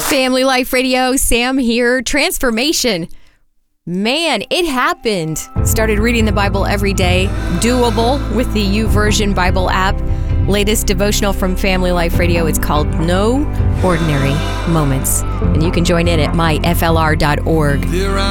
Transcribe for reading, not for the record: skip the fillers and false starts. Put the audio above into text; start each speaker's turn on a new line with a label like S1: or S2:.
S1: Family Life Radio, Sam here. Transformation. Man, it happened. Started reading the Bible every day. Doable with the YouVersion Bible app. Latest devotional from Family Life Radio. It's called No Ordinary Moments. And you can join in at myflr.org.